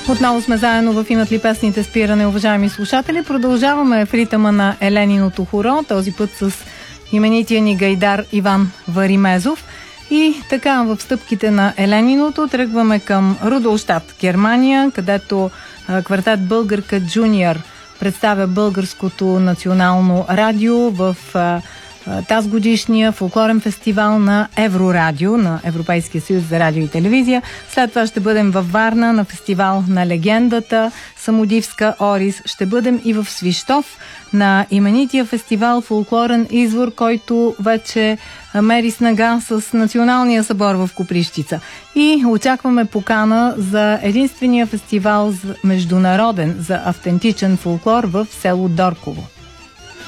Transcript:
Отново сме заедно в Имат ли песните спиране, уважаеми слушатели. Продължаваме в ритъма на Елениното хоро, този път с именития ни гайдар Иван Варимезов. И така, в стъпките на Елениното тръгваме към Рудолщат, Германия, където квартет Българка Джуниор представя Българското национално радио в тази годишния фолклорен фестивал на Еврорадио, на Европейския съюз за радио и телевизия. След това ще бъдем във Варна на фестивал на легендата Самодивска Орис. Ще бъдем и в Свищов на именития фестивал Фолклорен извор, който вече мери снага с Националния събор в Копривщица. И очакваме покана за единствения фестивал международен за автентичен фолклор в село Дорково.